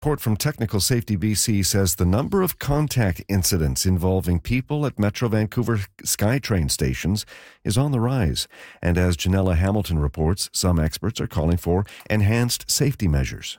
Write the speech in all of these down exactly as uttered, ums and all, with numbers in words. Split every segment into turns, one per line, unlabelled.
Report from Technical Safety B C says the number of contact incidents involving people at Metro Vancouver SkyTrain stations is on the rise. And as Janella Hamilton reports, some experts are calling for enhanced safety measures.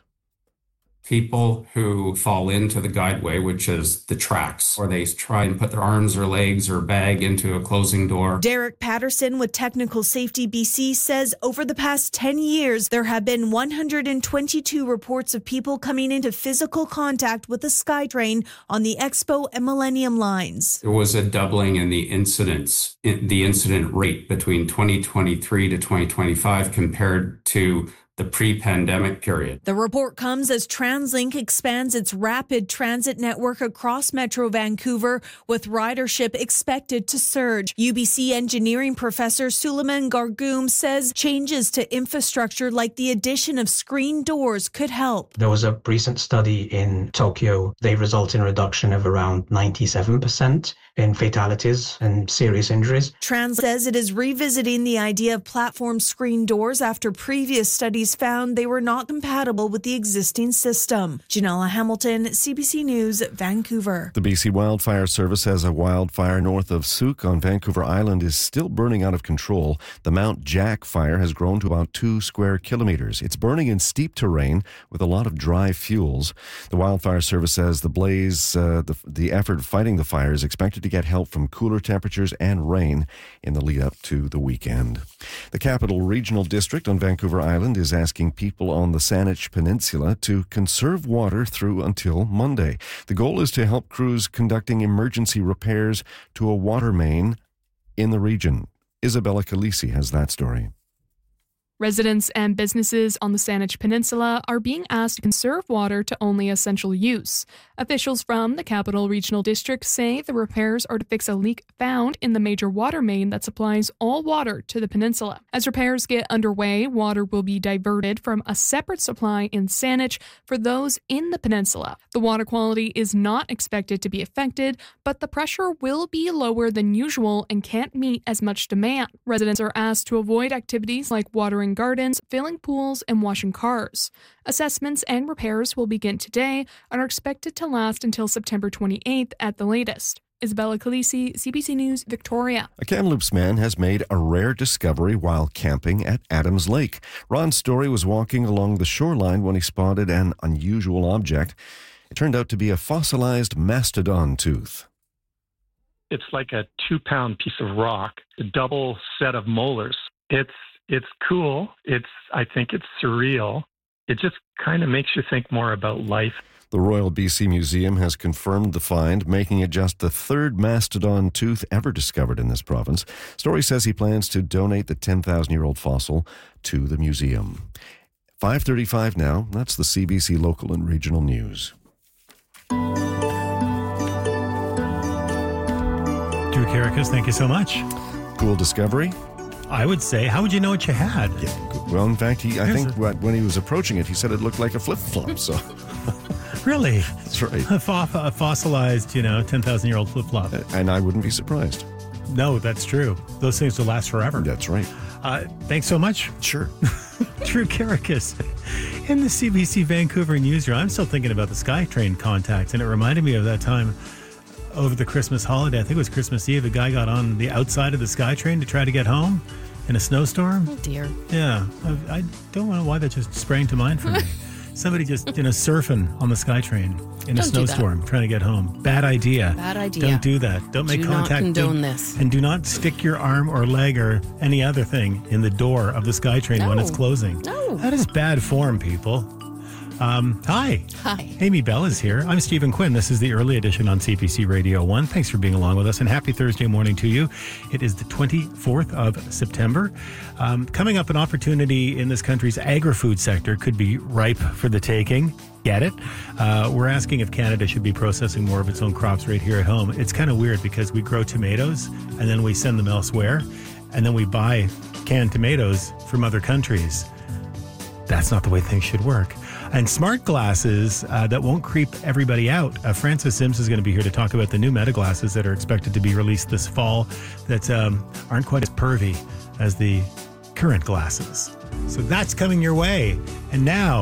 People who fall into the guideway, which is the tracks, or they try and put their arms or legs or bag into a closing door.
Derek Patterson with Technical Safety B C says over the past ten years, there have been one hundred twenty-two reports of people coming into physical contact with the SkyTrain on the Expo and Millennium lines.
There was a doubling in the incidents, in the incident rate between twenty twenty-three to twenty twenty-five compared to the pre-pandemic period.
The report comes as TransLink expands its rapid transit network across Metro Vancouver, with ridership expected to surge. U B C engineering professor Suleiman Gargoum says changes to infrastructure like the addition of screen doors could help.
There was a recent study in Tokyo. They result in a reduction of around ninety-seven percent in fatalities and serious injuries.
Trans says it is revisiting the idea of platform screen doors after previous studies found they were not compatible with the existing system. Janella Hamilton, C B C News, Vancouver.
The B C Wildfire Service says a wildfire north of Souk on Vancouver Island is still burning out of control. The Mount Jack fire has grown to about two square kilometers. It's burning in steep terrain with a lot of dry fuels. The Wildfire Service says the blaze, uh, the, the effort fighting the fire is expected to get help from cooler temperatures and rain in the lead up to the weekend. The Capital Regional District on Vancouver Island is asking people on the Saanich Peninsula to conserve water through until Monday. The goal is to help crews conducting emergency repairs to a water main in the region. Isabella Calisi has that story.
Residents and businesses on the Saanich Peninsula are being asked to conserve water to only essential use. Officials from the Capital Regional District say the repairs are to fix a leak found in the major water main that supplies all water to the peninsula. As repairs get underway, water will be diverted from a separate supply in Saanich for those in the peninsula. The water quality is not expected to be affected, but the pressure will be lower than usual and can't meet as much demand. Residents are asked to avoid activities like watering gardens, filling pools, and washing cars. Assessments and repairs will begin today and are expected to last until September twenty-eighth at the latest. Isabella Calisi, C B C News, Victoria.
A Kamloops man has made a rare discovery while camping at Adams Lake. Ron Story was walking along the shoreline when he spotted an unusual object. It turned out to be a fossilized mastodon tooth.
It's like a two-pound piece of rock, a double set of molars. It's It's cool. It's, I think it's surreal. It just kind of makes you think more about life.
The Royal B C Museum has confirmed the find, making it just the third mastodon tooth ever discovered in this province. Story says he plans to donate the ten thousand year old fossil to the museum. five thirty-five now. That's the C B C local and regional news.
Drew Karakas, thank you so much.
Cool discovery.
I would say, how would you know what you had?
Yeah, good. Well, in fact, he, I
Here's
think
a...
when he was approaching it, he said it looked like a flip-flop. So,
really?
That's right.
A, fo- a fossilized, you know, ten thousand year old flip-flop.
And I wouldn't be surprised.
No, that's true. Those things will last forever.
That's right.
Uh, thanks so much.
Sure.
Drew Karakas in the C B C Vancouver newsroom. I'm still thinking about the SkyTrain contacts, and it reminded me of that time over the Christmas holiday. I think it was Christmas Eve. A guy got on the outside of the SkyTrain to try to get home in a snowstorm.
Oh, dear.
Yeah. I, I don't know why that just sprang to mind for me. Somebody just, you know, surfing on the SkyTrain in a
Don't
snowstorm trying to get home. Bad idea.
Bad idea.
Don't do that. Don't make
do
contact.
Do not condone
do,
this.
And do not stick your arm or leg or any other thing in the door of the SkyTrain
no.
when it's closing.
No.
That is bad form, people. Um, hi.
Hi.
Amy Bell is here. I'm Stephen Quinn. This is the early edition on C P C Radio one. Thanks for being along with us, and happy Thursday morning to you. It is the twenty-fourth of September. Um, coming up, an opportunity in this country's agri-food sector could be ripe for the taking. Get it? Uh, we're asking if Canada should be processing more of its own crops right here at home. It's kind of weird because we grow tomatoes and then we send them elsewhere, and then we buy canned tomatoes from other countries. That's not the way things should work. And smart glasses uh, that won't creep everybody out. Uh, Francis Sims is going to be here to talk about the new Meta glasses that are expected to be released this fall that um, aren't quite as pervy as the current glasses. So that's coming your way. And now,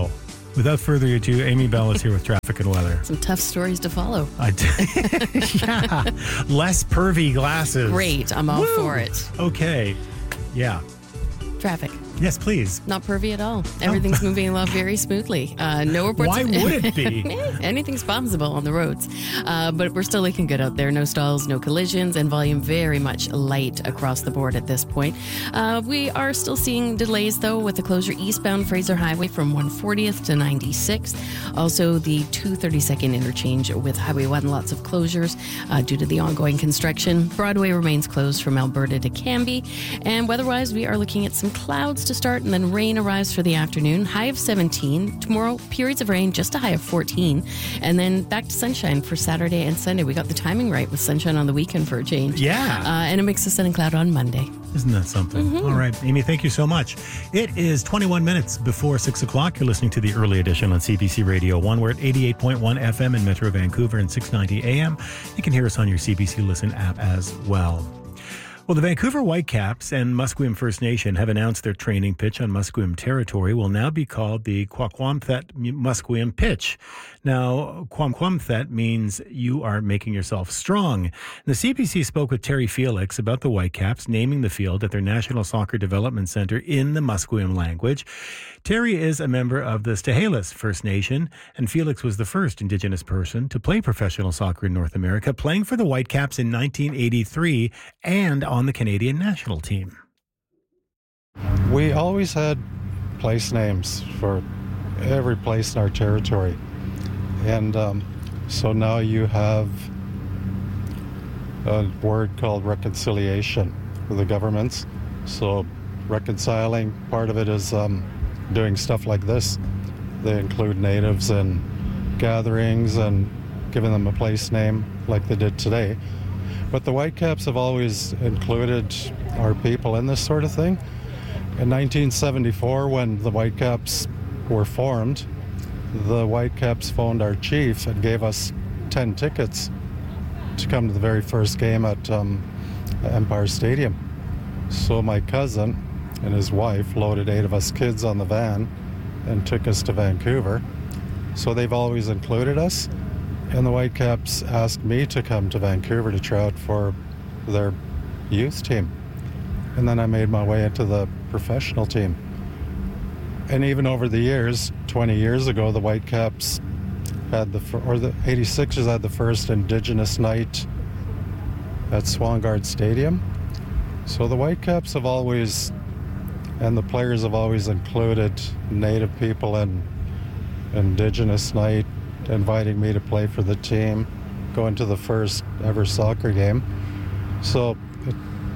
Without further ado, Amy Bell is here with traffic and weather.
Some tough stories to follow.
I d- yeah. Less pervy glasses.
Great. I'm all
Woo!
for it.
Okay. Yeah.
Traffic.
Yes, please.
Not pervy at all. Everything's oh. moving along very smoothly. Uh, no reports.
Why
of-
would it be?
Anything's possible on the roads. Uh, but we're still looking good out there. No stalls, no collisions, and volume very much light across the board at this point. Uh, we are still seeing delays, though, with the closure eastbound Fraser Highway from one fortieth to ninety-sixth. Also, the two thirty-second interchange with Highway one, lots of closures uh, due to the ongoing construction. Broadway remains closed from Alberta to Cambie. And weather-wise, we are looking at some clouds to start, and then rain arrives for the afternoon. High of seventeen. Tomorrow, periods of rain, just a high of fourteen. And then back to sunshine for Saturday and Sunday. We got the timing right with sunshine on the weekend for a change.
Yeah.
Uh, and a mix of sun and cloud on Monday.
Isn't that something? Mm-hmm. All right, Amy, thank you so much. It is twenty-one minutes before six o'clock. You're listening to the early edition on C B C Radio one. We're at eighty-eight point one F M in Metro Vancouver and six ninety A M. You can hear us on your C B C Listen app as well. Well, the Vancouver Whitecaps and Musqueam First Nation have announced their training pitch on Musqueam territory will now be called the Kwakwamthet Musqueam Pitch. Now, Kwakwamthet means you are making yourself strong. And the C B C spoke with Terry Felix about the Whitecaps naming the field at their National Soccer Development Centre in the Musqueam language. Terry is a member of the Stahelis First Nation, and Felix was the first Indigenous person to play professional soccer in North America, playing for the Whitecaps in nineteen eighty-three and on the Canadian national team.
We always had place names for every place in our territory. And um, so now you have a word called reconciliation with the governments. So reconciling, part of it is um, doing stuff like this. They include natives in gatherings and giving them a place name like they did today. But the Whitecaps have always included our people in this sort of thing. In nineteen seventy-four, when the Whitecaps were formed, the Whitecaps phoned our chief and gave us ten tickets to come to the very first game at um, Empire Stadium. So my cousin and his wife loaded eight of us kids on the van and took us to Vancouver. So they've always included us. And the Whitecaps asked me to come to Vancouver to try out for their youth team. And then I made my way into the professional team. And even over the years, twenty years ago, the Whitecaps had the, or the eighty-sixers had the first Indigenous night at Swangard Stadium. So the Whitecaps have always, and the players have always included Native people in Indigenous night, inviting me to play for the team, going to the first ever soccer game. So it,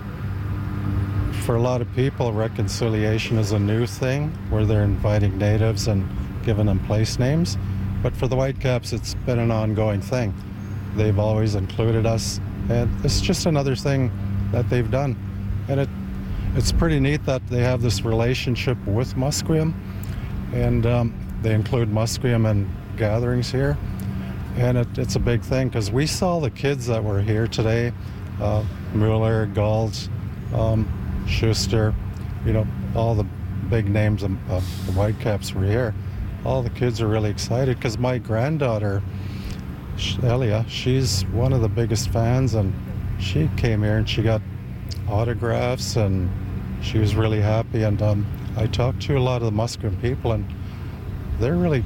for a lot of people, reconciliation is a new thing where they're inviting natives and giving them place names. But for the Whitecaps, it's been an ongoing thing. They've always included us, and it's just another thing that they've done. And it it's pretty neat that they have this relationship with Musqueam, and um, they include Musqueam in gatherings here. And it, it's a big thing because we saw the kids that were here today, uh, Mueller, Galt, um, Schuster, you know, all the big names of, of the Whitecaps were here. All the kids are really excited because my granddaughter, Elia, she's one of the biggest fans, and she came here and she got autographs and she was really happy. And um, I talked to a lot of the Musqueam people, and they're really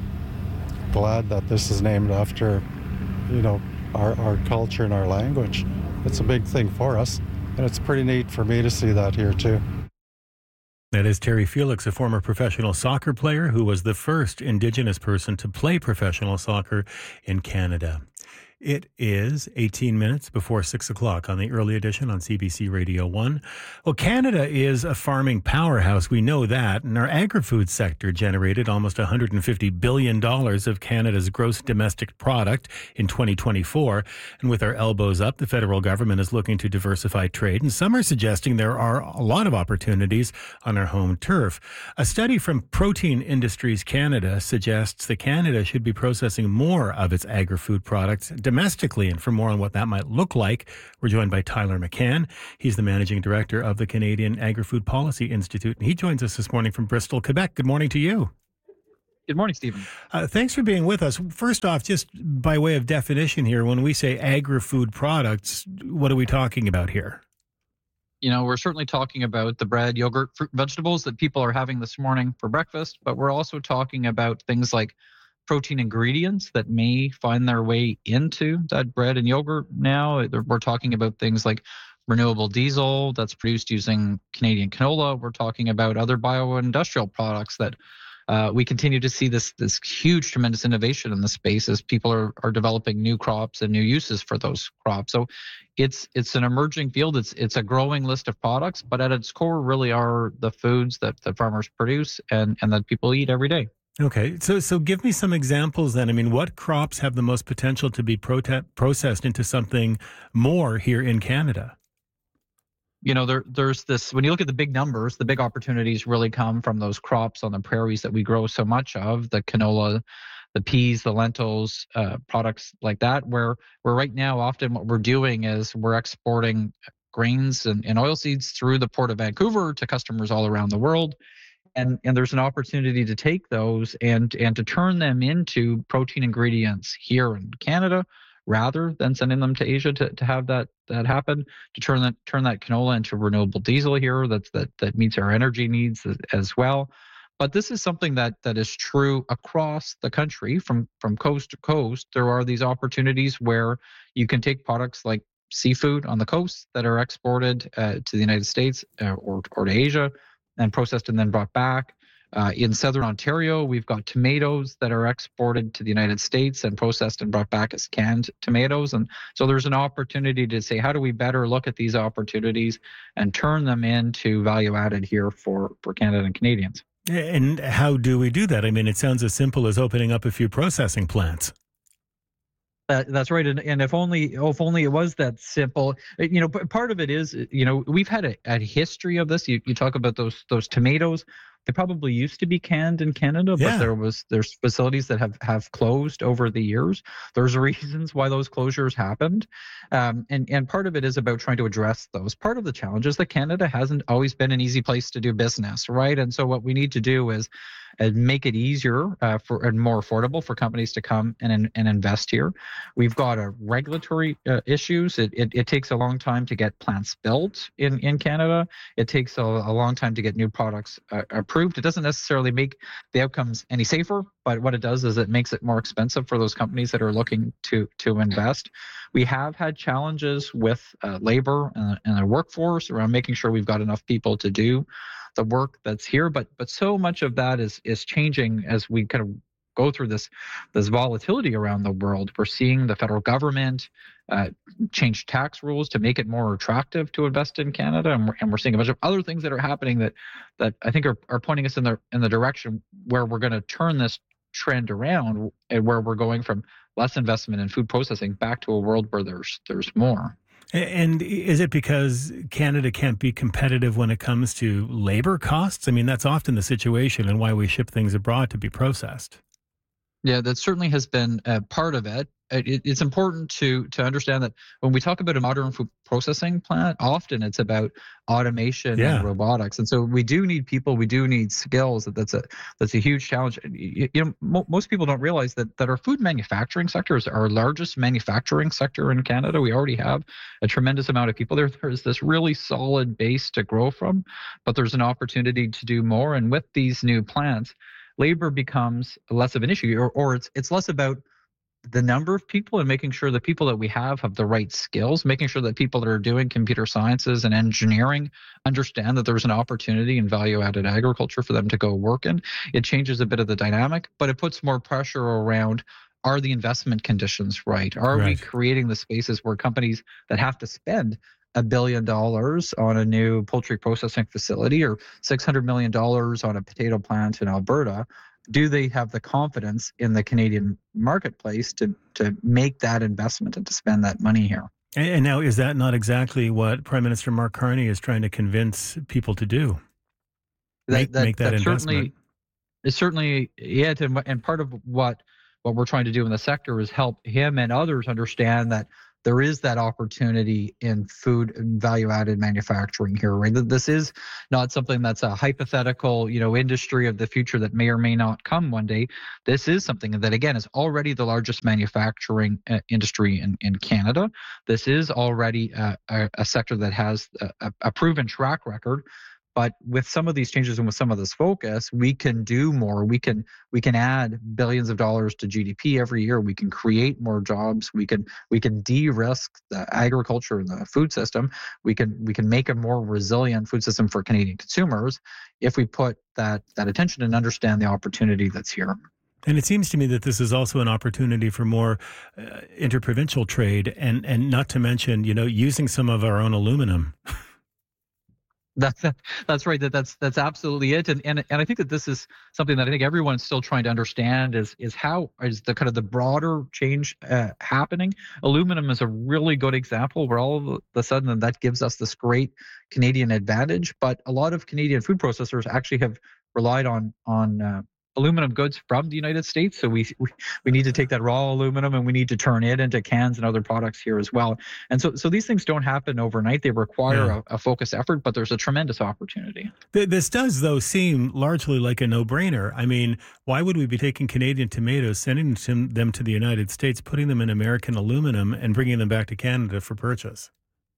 glad that this is named after, you know, our, our culture and our language. It's a big thing for us, and it's pretty neat for me to see that here too.
That is Terry Felix, a former professional soccer player who was the first Indigenous person to play professional soccer in Canada. It is eighteen minutes before six o'clock on the early edition on C B C Radio one. Well, Canada is a farming powerhouse. We know that. And our agri-food sector generated almost one hundred fifty billion dollars of Canada's gross domestic product in twenty twenty-four. And with our elbows up, the federal government is looking to diversify trade. And some are suggesting there are a lot of opportunities on our home turf. A study from Protein Industries Canada suggests that Canada should be processing more of its agri-food products domestically. And for more on what that might look like, we're joined by Tyler McCann. He's the managing director of the Canadian Agri-Food Policy Institute, and he joins us this morning from Bristol, Quebec. Good morning to you.
Good morning, Stephen.
Uh, thanks for being with us. First off, just by way of definition here, when we say agri-food products, what are we talking about here?
You know, we're certainly talking about the bread, yogurt, fruit, vegetables that people are having this morning for breakfast, but we're also talking about things like protein ingredients that may find their way into that bread and yogurt now. We're talking about things like renewable diesel that's produced using Canadian canola. We're talking about other bioindustrial products that uh, we continue to see this this huge, tremendous innovation in the space as people are, are developing new crops and new uses for those crops. So it's it's an emerging field. It's it's a growing list of products, but at its core really are the foods that the farmers produce and, and that people eat every day.
Okay, so so give me some examples then. I mean, what crops have the most potential to be prote- processed into something more here in Canada?
You know, there, there's this, when you look at the big numbers, the big opportunities really come from those crops on the prairies that we grow so much of, the canola, the peas, the lentils, uh, products like that, where, where right now often what we're doing is we're exporting grains and, and oilseeds through the Port of Vancouver to customers all around the world. And, and there's an opportunity to take those and, and to turn them into protein ingredients here in Canada, rather than sending them to Asia to, to have that that happen, to turn that turn that canola into renewable diesel here that's that that meets our energy needs as, as well. But this is something that that is true across the country, from from coast to coast. There are these opportunities where you can take products like seafood on the coast that are exported uh, to the United States uh, or or to Asia and processed and then brought back. Uh, in southern Ontario, we've got tomatoes that are exported to the United States and processed and brought back as canned tomatoes. And so there's an opportunity to say, how do we better look at these opportunities and turn them into value added here for, for Canada and Canadians?
And how do we do that? I mean, it sounds as simple as opening up a few processing plants.
Uh, that's right, and, and if only if only it was that simple. You know, part of it is, you know, we've had a, a history of this. You, you talk about those those tomatoes. They probably used to be canned in Canada, but yeah. there was there's facilities that have, have closed over the years. There's reasons why those closures happened, um, and and part of it is about trying to address those. Part of the challenge is that Canada hasn't always been an easy place to do business, right? And so what we need to do is uh, make it easier uh, for and more affordable for companies to come and and invest here. We've got a regulatory uh, issues. It, it it takes a long time to get plants built in in Canada. It takes a, a long time to get new products uh, approved. It doesn't necessarily make the outcomes any safer, but what it does is it makes it more expensive for those companies that are looking to to invest. We have had challenges with uh, labor and, and the workforce around making sure we've got enough people to do the work that's here, but but so much of that is is changing as we kind of go through this this volatility around the world. We're seeing the federal government uh, change tax rules to make it more attractive to invest in Canada, and we're, and we're seeing a bunch of other things that are happening that that I think are, are pointing us in the in the direction where we're going to turn this trend around, and where we're going from less investment in food processing back to a world where there's there's more.
And is it because Canada can't be competitive when it comes to labor costs? I mean, that's often the situation, and why we ship things abroad to be processed.
Yeah, that certainly has been a part of it. It, it's important to to understand that when we talk about a modern food processing plant, often it's about automation yeah. and robotics, and so we do need people. We do need skills. That's a that's a huge challenge. You, you know, mo- most people don't realize that that our food manufacturing sector is our largest manufacturing sector in Canada. We already have a tremendous amount of people there. There's this really solid base to grow from, but there's an opportunity to do more. And with these new plants, labor becomes less of an issue, or, or it's it's less about the number of people and making sure the people that we have have the right skills, making sure that people that are doing computer sciences and engineering understand that there's an opportunity in value-added agriculture for them to go work in. It changes a bit of the dynamic, but it puts more pressure around, are the investment conditions right? Are right. we creating the spaces where companies that have to spend a billion dollars on a new poultry processing facility or six hundred million dollars on a potato plant in Alberta, do they have the confidence in the Canadian marketplace to to make that investment and to spend that money here?
And now, is that not exactly what Prime Minister Mark Carney is trying to convince people to do? Make that, that, make that, that investment.
Certainly, it's certainly it, and, and part of what what we're trying to do in the sector is help him and others understand that there is that opportunity in food and value-added manufacturing here, right? This is not something that's a hypothetical, you know, industry of the future that may or may not come one day. This is something that, again, is already the largest manufacturing uh, industry in, in Canada. This is already uh, a, a sector that has a, a proven track record. But with some of these changes and with some of this focus, we can do more. We can we can add billions of dollars to G D P every year. We can create more jobs. We can we can de-risk the agriculture and the food system. We can we can make a more resilient food system for Canadian consumers if we put that that attention and understand the opportunity that's here.
And it seems to me that this is also an opportunity for more uh, interprovincial trade, and and not to mention, you know, using some of our own aluminum.
That's that's right. That that's that's absolutely it. And and and I think that this is something that I think everyone's still trying to understand is is how is the kind of the broader change uh, happening. Aluminum is a really good example where all of a sudden that gives us this great Canadian advantage. But a lot of Canadian food processors actually have relied on on uh, aluminum goods from the United States. So we, we we need to take that raw aluminum and we need to turn it into cans and other products here as well. And so so these things don't happen overnight. They require yeah. a, a focused effort, but there's a tremendous opportunity.
This does, though, seem largely like a no-brainer. I mean, why would we be taking Canadian tomatoes, sending them to the United States, putting them in American aluminum, and bringing them back to Canada for purchase?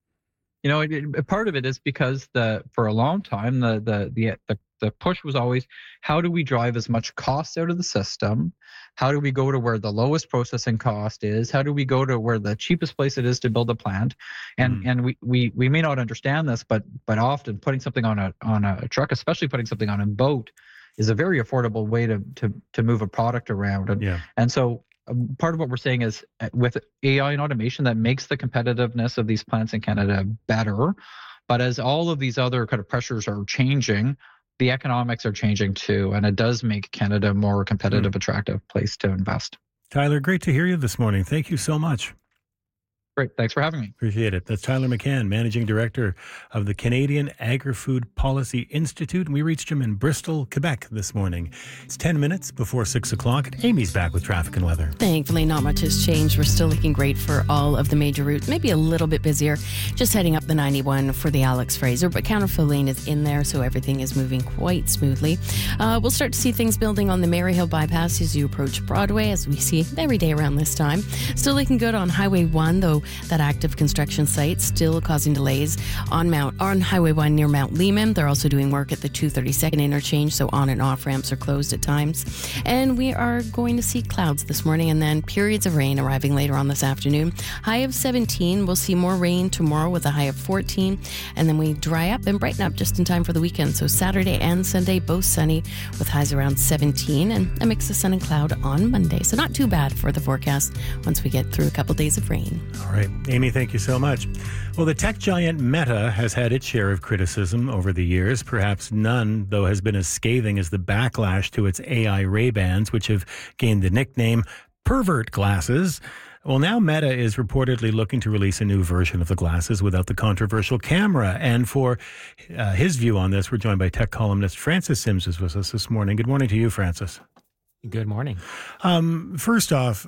You know, it, it, part of it is because the for a long time the the the the The push was always, how do we drive as much cost out of the system? How do we go to where the lowest processing cost is? How do we go to where the cheapest place it is to build a plant? And mm. and we, we we may not understand this, but but often putting something on a on a truck, especially putting something on a boat, is a very affordable way to to to move a product around. And
yeah.
and so um, part of what we're saying is with A I and automation, that makes the competitiveness of these plants in Canada better. But as all of these other kind of pressures are changing, the economics are changing too, and it does make Canada a more competitive, mm. attractive place to invest.
Tyler, great to hear you this morning. Thank you so much.
Great. Thanks for having me.
Appreciate it. That's Tyler McCann, Managing Director of the Canadian Agri-Food Policy Institute. And we reached him in Bristol, Quebec this morning. It's ten minutes before six o'clock. And Amy's back with traffic and weather.
Thankfully, not much has changed. We're still looking great for all of the major routes. Maybe a little bit busier. Just heading up the ninety-one for the Alex Fraser. But counterflow lane is in there, so everything is moving quite smoothly. Uh, we'll start to see things building on the Maryhill bypass as you approach Broadway, as we see every day around this time. Still looking good on Highway one, though. That active construction site still causing delays on Mount on Highway one near Mount Lehman. They're also doing work at the two thirty-second interchange, so on and off ramps are closed at times. And we are going to see clouds this morning and then periods of rain arriving later on this afternoon. High of seventeen. We'll see more rain tomorrow with a high of fourteen. And then we dry up and brighten up just in time for the weekend. So Saturday and Sunday, both sunny with highs around seventeen and a mix of sun and cloud on Monday. So not too bad for the forecast once we get through a couple days of rain.
All right. Amy, thank you so much. Well, the tech giant Meta has had its share of criticism over the years. Perhaps none, though, has been as scathing as the backlash to its A I Ray-Bans, which have gained the nickname pervert glasses. Well, now Meta is reportedly looking to release a new version of the glasses without the controversial camera. And for uh, his view on this, we're joined by tech columnist Francis Sims, who's with us this morning. Good morning to you, Francis.
Good morning.
Um, first off,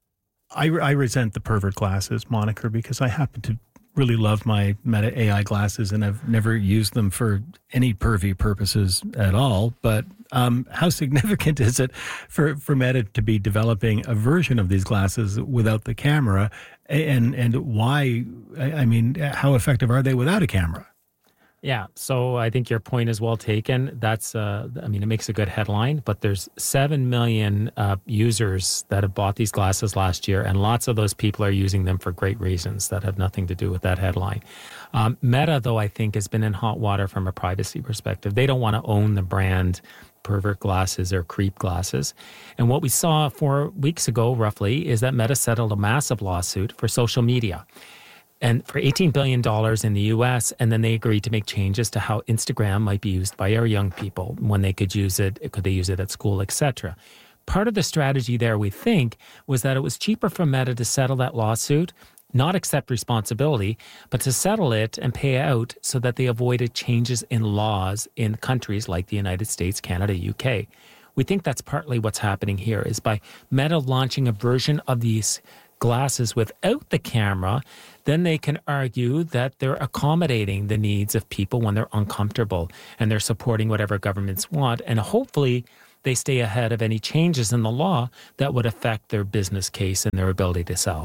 I, I resent the pervert glasses moniker because I happen to really love my Meta A I glasses and I've never used them for any pervy purposes at all. But um, how significant is it for, for Meta to be developing a version of these glasses without the camera? And, and why, I mean, how effective are they without a camera?
Yeah, so I think your point is well taken. That's, uh, I mean, it makes a good headline, but there's seven million uh, users that have bought these glasses last year, and lots of those people are using them for great reasons that have nothing to do with that headline. Um, Meta, though, I think has been in hot water from a privacy perspective. They don't want to own the brand pervert glasses or creep glasses. And what we saw four weeks ago, roughly, is that Meta settled a massive lawsuit for social media. And for eighteen billion dollars in the U S, and then they agreed to make changes to how Instagram might be used by our young people, when they could use it, could they use it at school, et cetera. Part of the strategy there, we think, was that it was cheaper for Meta to settle that lawsuit, not accept responsibility, but to settle it and pay out so that they avoided changes in laws in countries like the United States, Canada, U K. We think that's partly what's happening here, is by Meta launching a version of these glasses without the camera, then they can argue that they're accommodating the needs of people when they're uncomfortable and they're supporting whatever governments want. And hopefully they stay ahead of any changes in the law that would affect their business case and their ability to sell.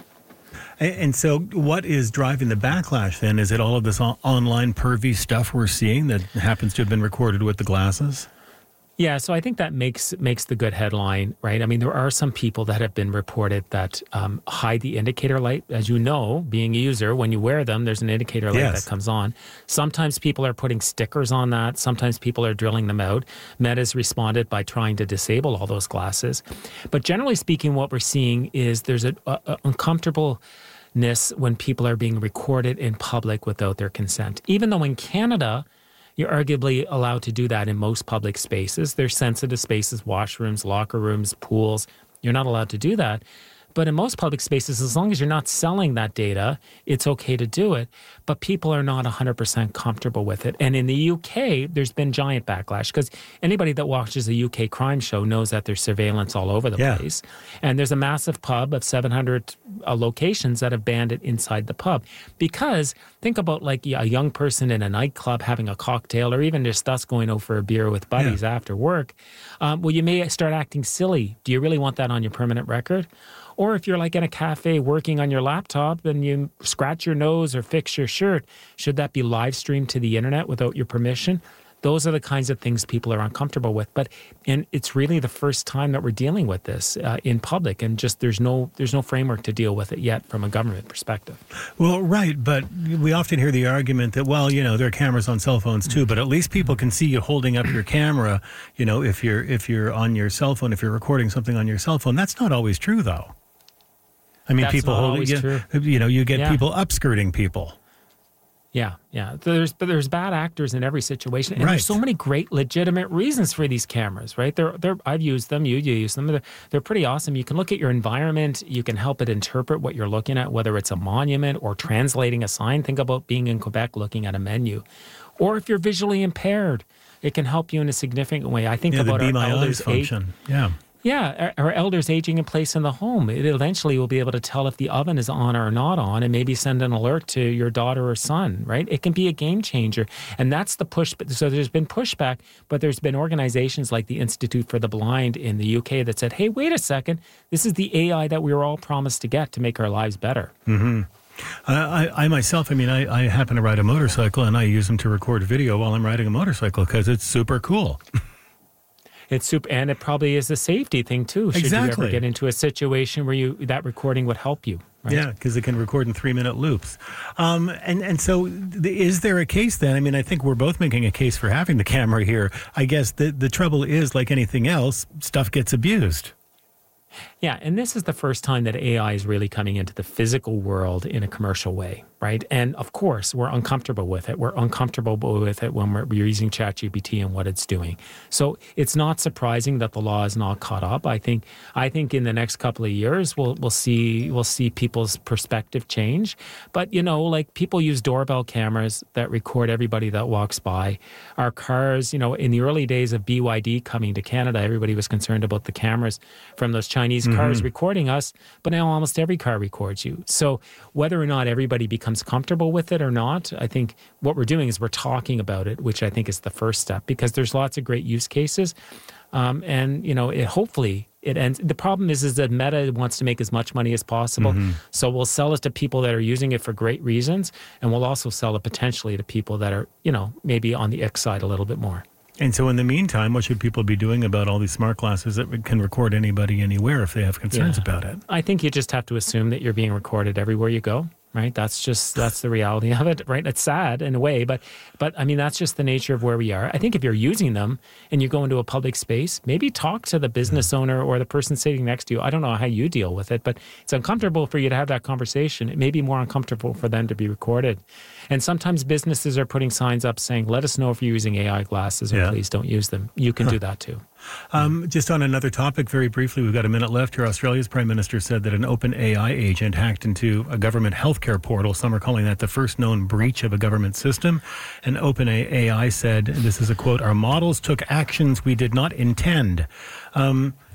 And so what is driving the backlash then? Is it all of this online pervy stuff we're seeing that happens to have been recorded with the glasses?
Yeah, so I think that makes makes the good headline, right? I mean, there are some people that have been reported that um, hide the indicator light. As you know, being a user, when you wear them, there's an indicator light
Yes.
that comes on. Sometimes people are putting stickers on that. Sometimes people are drilling them out. Meta's responded by trying to disable all those glasses. But generally speaking, what we're seeing is there's an uncomfortableness when people are being recorded in public without their consent. Even though in Canada, you're arguably allowed to do that in most public spaces. There's sensitive spaces, washrooms, locker rooms, pools. You're not allowed to do that. But in most public spaces, as long as you're not selling that data, it's okay to do it. But people are not one hundred percent comfortable with it. And in the U K, there's been giant backlash because anybody that watches a U K crime show knows that there's surveillance all over the
Yeah.
place. And there's a massive pub of seven hundred uh, locations that have banned it inside the pub. Because think about like a young person in a nightclub having a cocktail, or even just us going out for a beer with buddies
Yeah.
after work. Um, well, you may start acting silly. Do you really want that on your permanent record? Or if you're like in a cafe working on your laptop and you scratch your nose or fix your shirt, should that be live streamed to the internet without your permission? Those are the kinds of things people are uncomfortable with. But and it's really the first time that we're dealing with this uh, in public, and just there's no there's no framework to deal with it yet from a government perspective.
Well, right, but we often hear the argument that, well, you know, there are cameras on cell phones too, but at least people can see you holding up your camera, you know, if you're if you're on your cell phone, if you're recording something on your cell phone. That's not always true, though. I mean,
That's
people
not
hold
always
you,
true.
you know, you get
Yeah.
people upskirting people.
Yeah, yeah. There's but there's bad actors in every situation, and
Right.
there's so many great legitimate reasons for these cameras, right? They're they're I've used them, you use them. They're, they're pretty awesome. You can look at your environment, you can help it interpret what you're looking at, whether it's a monument or translating a sign. Think about being in Quebec looking at a menu, or if you're visually impaired, it can help you in a significant way. I think
Yeah, the
about
Be
our
My Eyes
elders eight.
function. Yeah.
Yeah, our, our elders aging in place in the home. It eventually will be able to tell if the oven is on or not on, and maybe send an alert to your daughter or son, right? It can be a game changer. And that's the push. So there's been pushback, but there's been organizations like the Institute for the Blind in the U K that said, hey, wait a second, this is the A I that we were all promised to get to make our lives better.
Mm-hmm. I, I, I myself, I mean, I, I happen to ride a motorcycle, and I use them to record video while I'm riding a motorcycle because it's super cool.
It's super, and it probably is a safety thing too. Should you
Exactly.
ever get into a situation where you that recording would help you, right?
Yeah, because it can record in three-minute loops. Um, and, and so th- is there a case then? I mean, I think we're both making a case for having the camera here. I guess the, the trouble is, like anything else, stuff gets abused.
Yeah, and this is the first time that A I is really coming into the physical world in a commercial way, right? And of course, we're uncomfortable with it. We're uncomfortable with it when we're, we're using ChatGPT and what it's doing. So it's not surprising that the law is not caught up. I think I think in the next couple of years we'll we'll see we'll see people's perspective change. But you know, like people use doorbell cameras that record everybody that walks by. Our cars, you know, in the early days of B Y D coming to Canada, everybody was concerned about the cameras from those Chinese cars
Mm-hmm.
recording us, but now almost every car records you. So whether or not everybody becomes comfortable with it or not, I think what we're doing is we're talking about it, which I think is the first step, because there's lots of great use cases. Um, and, you know, it, hopefully it ends. The problem is, is that Meta wants to make as much money as possible.
Mm-hmm.
So we'll sell it to people that are using it for great reasons. And we'll also sell it potentially to people that are, you know, maybe on the ick side a little bit more.
And so in the meantime, what should people be doing about all these smart glasses that can record anybody anywhere if they have concerns
Yeah.
about it?
I think you just have to assume that you're being recorded everywhere you go, right? That's just, that's the reality of it, right? It's sad in a way, but, but I mean, that's just the nature of where we are. I think if you're using them and you go into a public space, maybe talk to the business owner or the person sitting next to you. I don't know how you deal with it, but it's uncomfortable for you to have that conversation. It may be more uncomfortable for them to be recorded. And sometimes businesses are putting signs up saying, let us know if you're using A I glasses or
Yeah.
please don't use them. You can do that too.
Um, just on another topic, very briefly, we've got a minute left here. Australia's Prime Minister said that an open A I agent hacked into a government healthcare portal. Some are calling that the first known breach of a government system. And open A I said, and this is a quote, "Our models took actions we did not intend." Um,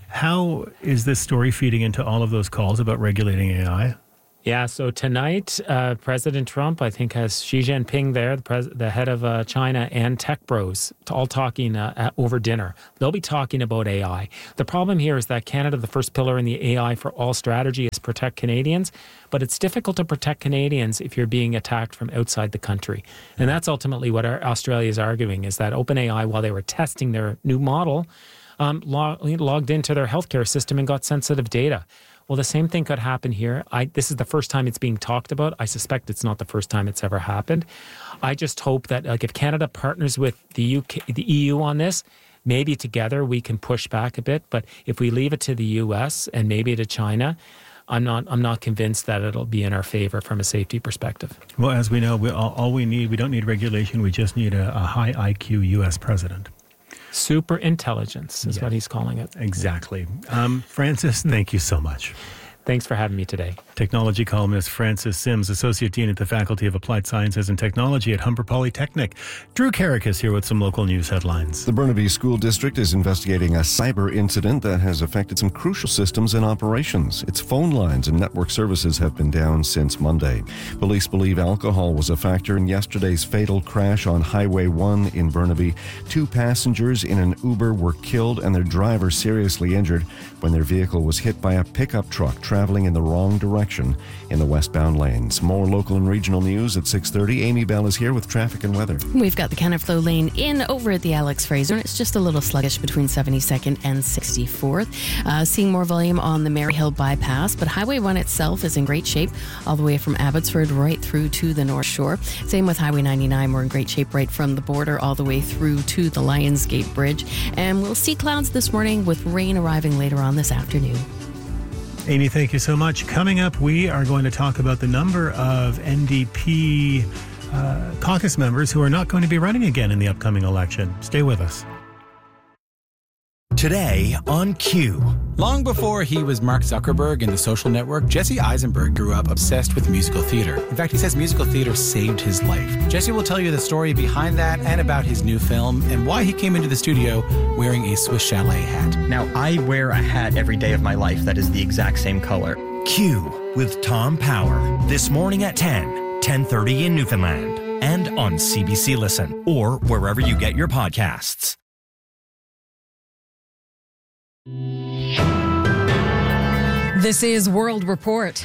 How is this story feeding into all of those calls about regulating A I?
Yeah, so tonight, uh, President Trump, I think, has Xi Jinping there, the, pres- the head of uh, China, and tech bros, all talking uh, at, over dinner. They'll be talking about A I. The problem here is that Canada, the first pillar in the A I for all strategy is protect Canadians, but it's difficult to protect Canadians if you're being attacked from outside the country. And that's ultimately what our, Australia is arguing, is that OpenAI, while they were testing their new model, um, log- logged into their healthcare system and got sensitive data. Well, the same thing could happen here. I, this is the first time it's being talked about. I suspect it's not the first time it's ever happened. I just hope that, like, if Canada partners with the U K, the E U on this, maybe together we can push back a bit. But if we leave it to the U S and maybe to China, I'm not. I'm not convinced that it'll be in our favor from a safety perspective.
Well, as we know, we, all, all we need, we don't need regulation. We just need a, a high I Q U S president.
Super intelligence is
yes.
what he's calling it.
Exactly. Um, Francis, thank you so much.
Thanks for having me today.
Technology columnist Francis Sims, Associate Dean at the Faculty of Applied Sciences and Technology at Humber Polytechnic. Drew Carrick is here with some local news headlines.
The Burnaby School District is investigating a cyber incident that has affected some crucial systems and operations. Its phone lines and network services have been down since Monday. Police believe alcohol was a factor in yesterday's fatal crash on Highway one in Burnaby. Two passengers in an Uber were killed and their driver seriously injured when their vehicle was hit by a pickup truck traveling in the wrong direction in the westbound lanes. More local and regional news at six thirty. Amy Bell is here with traffic and weather.
We've got the Counterflow lane in over at the Alex Fraser, and it's just a little sluggish between seventy-second and sixty-fourth. Uh, seeing more volume on the Maryhill bypass, but Highway one itself is in great shape all the way from Abbotsford right through to the North Shore. Same with Highway ninety-nine. We're in great shape right from the border all the way through to the Lionsgate Bridge. And we'll see clouds this morning with rain arriving later on this afternoon.
Amy, thank you so much. Coming up, we are going to talk about the number of N D P uh, caucus members who are not going to be running again in the upcoming election. Stay with us.
Today on Q.
Long before he was Mark Zuckerberg in The Social Network, Jesse Eisenberg grew up obsessed with musical theater. In fact, he says musical theater saved his life. Jesse will tell you the story behind that and about his new film and why he came into the studio wearing a Swiss Chalet hat.
Now, I wear a hat every day of my life that is the exact same color.
Q with Tom Power. This morning at ten, ten thirty in Newfoundland. And on C B C Listen or wherever you get your podcasts.
This is World Report.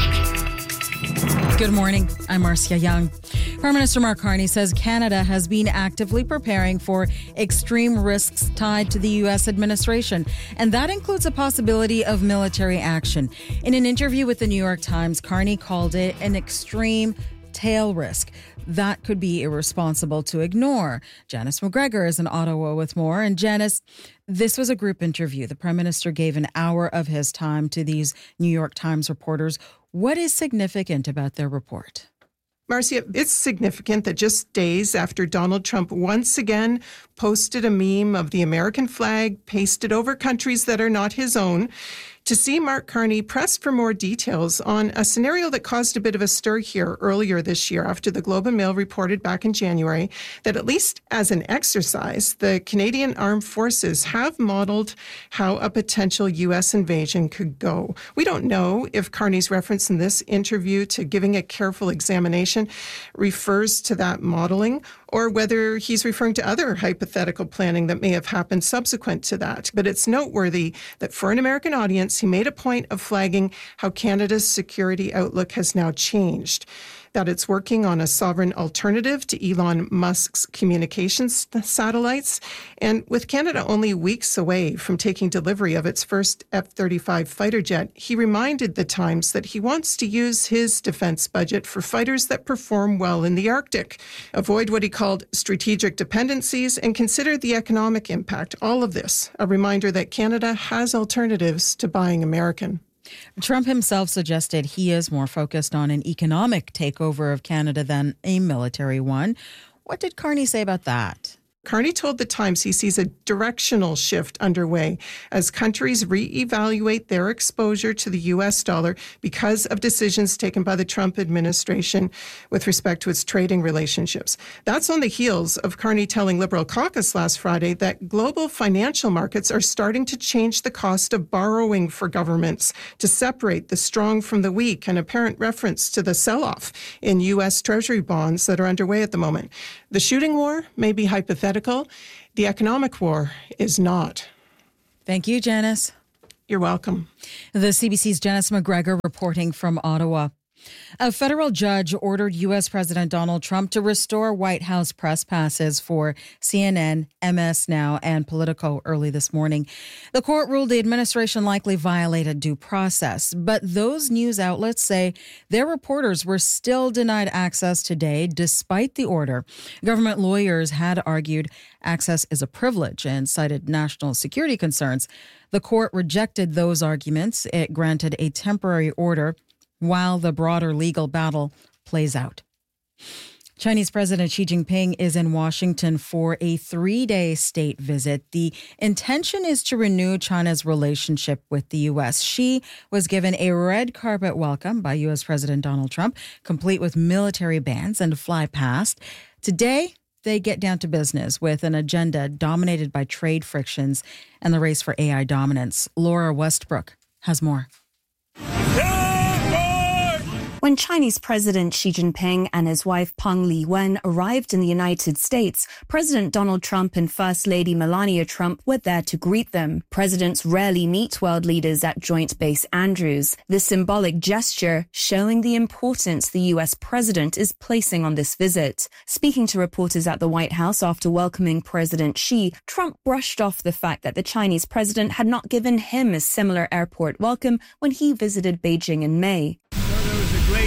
Good morning. I'm Marcia Young. Prime Minister Mark Carney says Canada has been actively preparing for extreme risks tied to the U S administration, and that includes a possibility of military action. In an interview with the New York Times, Carney called it an extreme tail risk that could be irresponsible to ignore. Janice McGregor is in Ottawa with more. And Janice, this was a group interview. The Prime Minister gave an hour of his time to these New York Times reporters. What is significant about their report?
Marcia, it's significant that just days after Donald Trump once again posted a meme of the American flag pasted over countries that are not his own, to see Mark Carney pressed for more details on a scenario that caused a bit of a stir here earlier this year after the Globe and Mail reported back in January that, at least as an exercise, the Canadian Armed Forces have modeled how a potential U S invasion could go. We don't know if Carney's reference in this interview to giving a careful examination refers to that modeling or whether he's referring to other hypothetical planning that may have happened subsequent to that. But it's noteworthy that for an American audience, he made a point of flagging how Canada's security outlook has now changed, that it's working on a sovereign alternative to Elon Musk's communications satellites. And with Canada only weeks away from taking delivery of its first F thirty-five fighter jet, he reminded the Times that he wants to use his defense budget for fighters that perform well in the Arctic, avoid what he called strategic dependencies, and consider the economic impact. All of this, a reminder that Canada has alternatives to buying American.
Trump himself suggested he is more focused on an economic takeover of Canada than a military one. What did Carney say about that?
Carney told The Times he sees a directional shift underway as countries reevaluate their exposure to the U S dollar because of decisions taken by the Trump administration with respect to its trading relationships. That's on the heels of Carney telling Liberal caucus last Friday that global financial markets are starting to change the cost of borrowing for governments to separate the strong from the weak, an apparent reference to the sell-off in U S Treasury bonds that are underway at the moment. The shooting war may be hypothetical. The economic war is not.
Thank you, Janice.
You're welcome.
The C B C's Janice McGregor reporting from Ottawa. A federal judge ordered U S President Donald Trump to restore White House press passes for C N N, M S Now, and Politico early this morning. The court ruled the administration likely violated due process, but those news outlets say their reporters were still denied access today despite the order. Government lawyers had argued access is a privilege and cited national security concerns. The court rejected those arguments. It granted a temporary order while the broader legal battle plays out. Chinese President Xi Jinping is in Washington for a three-day state visit. The intention is to renew China's relationship with the U S. Xi was given a red carpet welcome by U S President Donald Trump, complete with military bands and fly past. Today, they get down to business with an agenda dominated by trade frictions and the race for A I dominance. Laura Westbrook has more.
When Chinese President Xi Jinping and his wife Peng Liyuan arrived in the United States, President Donald Trump and First Lady Melania Trump were there to greet them. Presidents rarely meet world leaders at Joint Base Andrews. The symbolic gesture showing the importance the U S president is placing on this visit. Speaking to reporters at the White House after welcoming President Xi, Trump brushed off the fact that the Chinese president had not given him a similar airport welcome when he visited Beijing in May.
Great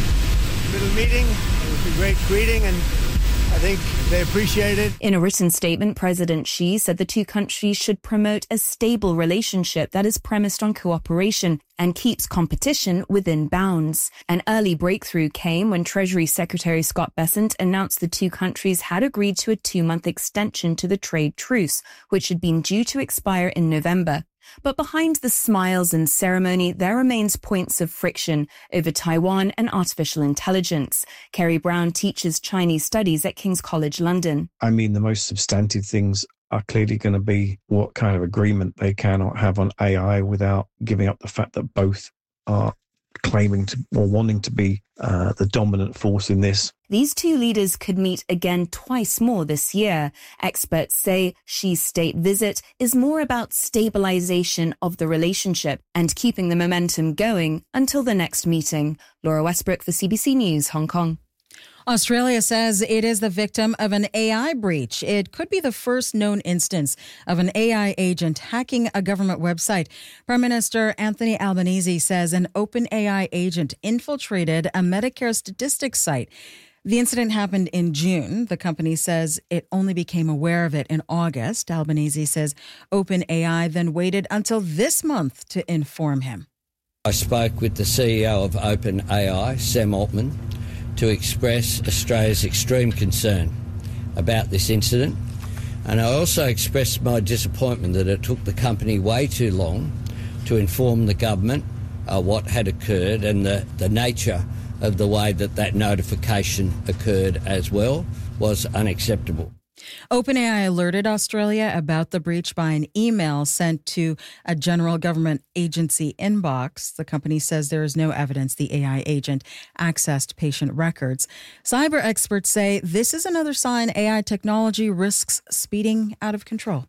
little meeting. It was a great greeting, and I think they appreciate it.
In a written statement, President Xi said the two countries should promote a stable relationship that is premised on cooperation and keeps competition within bounds. An early breakthrough came when Treasury Secretary Scott Bessent announced the two countries had agreed to a two-month extension to the trade truce, which had been due to expire in November. But behind the smiles and ceremony, there remains points of friction over Taiwan and artificial intelligence. Kerry Brown teaches Chinese studies at King's College London.
I mean, the most substantive things are clearly going to be what kind of agreement they cannot have on A I without giving up the fact that both are claiming to or wanting to be uh, the dominant force in this.
These two leaders could meet again twice more this year. Experts say Xi's state visit is more about stabilization of the relationship and keeping the momentum going until the next meeting. Laura Westbrook for C B C News, Hong Kong.
Australia says it is the victim of an A I breach. It could be the first known instance of an A I agent hacking a government website. Prime Minister Anthony Albanese says an open A I agent infiltrated a Medicare statistics site. The incident happened in June. The company says it only became aware of it in August. Albanese says OpenAI then waited until this month to inform him.
I spoke with the C E O of OpenAI, Sam Altman, to express Australia's extreme concern about this incident. And I also expressed my disappointment that it took the company way too long to inform the government uh, what had occurred and the, the nature of the way that that notification occurred as well was unacceptable.
OpenAI alerted Australia about the breach by an email sent to a general government agency inbox. The company says there is no evidence the A I agent accessed patient records. Cyber experts say this is another sign A I technology risks speeding out of control.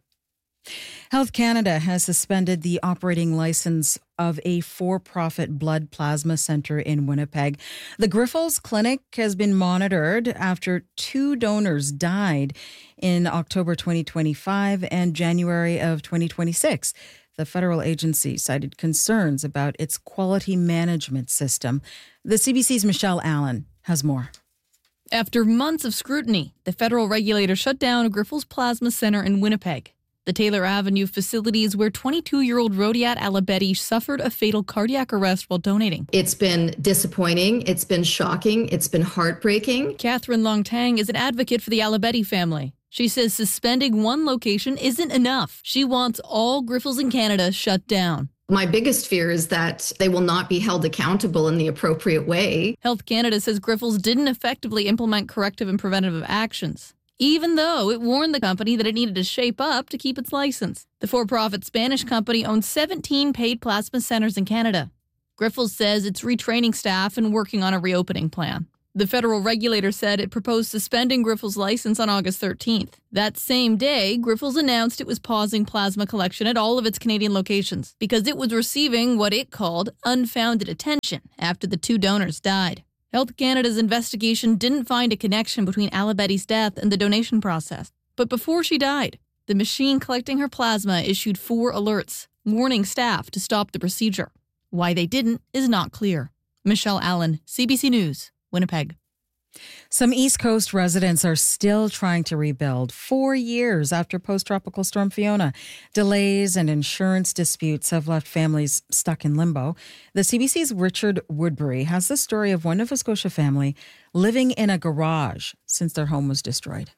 Health Canada has suspended the operating license of a for-profit blood plasma center in Winnipeg. The Grifols Clinic has been monitored after two donors died in October twenty twenty-five and January of twenty twenty-six. The federal agency cited concerns about its quality management system. The C B C's Michelle Allen has more.
After months of scrutiny, the federal regulator shut down a Grifols Plasma Center in Winnipeg. The Taylor Avenue facilities where twenty-two-year-old Rodiat Alabedi suffered a fatal cardiac arrest while donating.
It's been disappointing. It's been shocking. It's been heartbreaking.
Catherine Long Tang is an advocate for the Alabedi family. She says suspending one location isn't enough. She wants all Grifols in Canada shut down.
My biggest fear is that they will not be held accountable in the appropriate way.
Health Canada says Grifols didn't effectively implement corrective and preventative actions, even though it warned the company that it needed to shape up to keep its license. The for-profit Spanish company owns seventeen paid plasma centers in Canada. Grifols says it's retraining staff and working on a reopening plan. The federal regulator said it proposed suspending Grifols' license on August thirteenth. That same day, Grifols announced it was pausing plasma collection at all of its Canadian locations because it was receiving what it called unfounded attention after the two donors died. Health Canada's investigation didn't find a connection between Alabetti's death and the donation process. But before she died, the machine collecting her plasma issued four alerts, warning staff to stop the procedure. Why they didn't is not clear. Michelle Allen, C B C News, Winnipeg.
Some East Coast residents are still trying to rebuild four years after post-tropical storm Fiona. Delays and insurance disputes have left families stuck in limbo. The C B C's Richard Woodbury has the story of one Nova Scotia family living in a garage since their home was destroyed.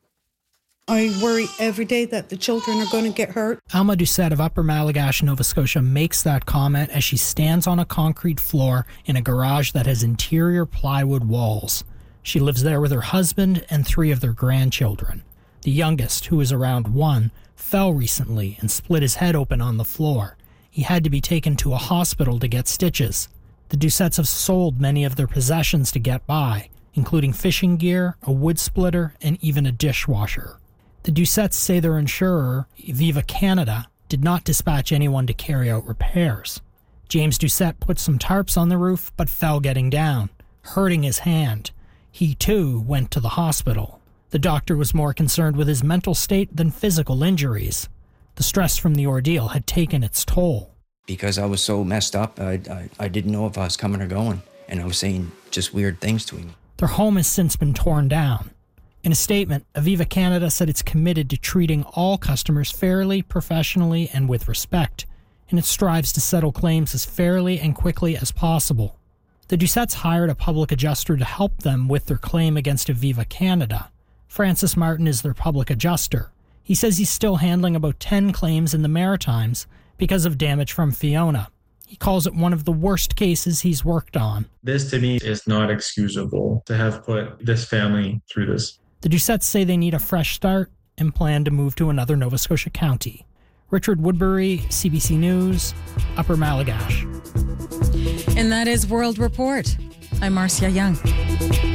I worry every day that the children are going to get hurt.
Alma Doucette of Upper Malagash, Nova Scotia, makes that comment as she stands on a concrete floor in a garage that has interior plywood walls. She lives there with her husband and three of their grandchildren. The youngest, who is around one, fell recently and split his head open on the floor. He had to be taken to a hospital to get stitches. The Doucettes have sold many of their possessions to get by, including fishing gear, a wood splitter, and even a dishwasher. The Doucettes say their insurer, Viva Canada, did not dispatch anyone to carry out repairs. James Doucette put some tarps on the roof but fell getting down, hurting his hand. He, too, went to the hospital. The doctor was more concerned with his mental state than physical injuries. The stress from the ordeal had taken its toll.
Because I was so messed up, I, I, I didn't know if I was coming or going, and I was saying just weird things to him.
Their home has since been torn down. In a statement, Aviva Canada said it's committed to treating all customers fairly, professionally, and with respect, and it strives to settle claims as fairly and quickly as possible. The Doucettes hired a public adjuster to help them with their claim against Aviva Canada. Francis Martin is their public adjuster. He says he's still handling about ten claims in the Maritimes because of damage from Fiona. He calls it one of the worst cases he's worked on.
This, to me, is not excusable to have put this family through this.
The Doucettes say they need a fresh start and plan to move to another Nova Scotia county. Richard Woodbury, C B C News, Upper Malagash.
And that is World Report. I'm Marcia Young.